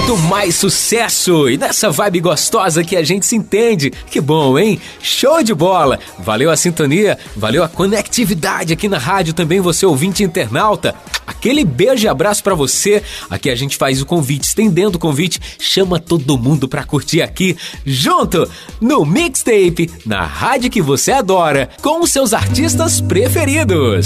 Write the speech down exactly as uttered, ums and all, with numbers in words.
muito mais sucesso e nessa vibe gostosa que a gente se entende. Que bom, hein? Show de bola! Valeu a sintonia, valeu a conectividade aqui na rádio também, você ouvinte internauta. Aquele beijo e abraço pra você. Aqui a gente faz o convite, estendendo o convite, chama todo mundo pra curtir aqui, junto no Mixtape, na rádio que você adora, com os seus artistas preferidos.